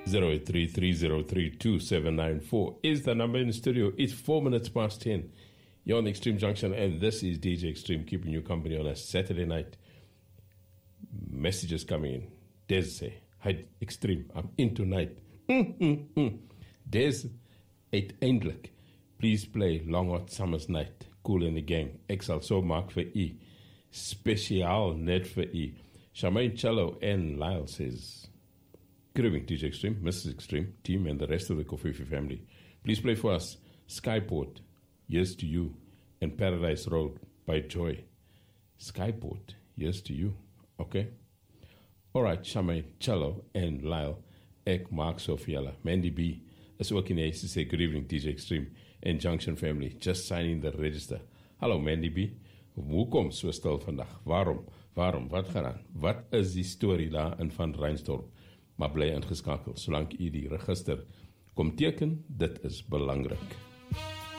083-303-2794 is the number in the studio. It's 4 minutes past 10. You're on Extreme Junction, and this is DJ Extreme, keeping you company on a Saturday night. Messages coming in. Des say, hi Extreme, I'm in tonight. Des, uiteindelik. Please play Long Hot Summer's Night. Cool in the Gang. Ek sal so maak vir u. Speciaal net vir u. Charmaine Cello and Lyle says, good evening, DJ Extreme, Mrs. Extreme, team, and the rest of the Kofifi family. Please play for us Skyport, Years to You, and Paradise Road by Joy. Skyport, Years to You. Okay. All right, Charmaine Cello and Lyle. Ek Mark Sofiela. Mandy B is ook in to say good evening, DJ Extreme and Junction family. Just signing the register. Hallo Mandy B. Hoekom so stil vandag? Waarom? Wat gaan aan? Wat is die storie daar in Van Reinsdorp? Maar bly ingeskakel, solank u die register kom teken, dit is belangrik.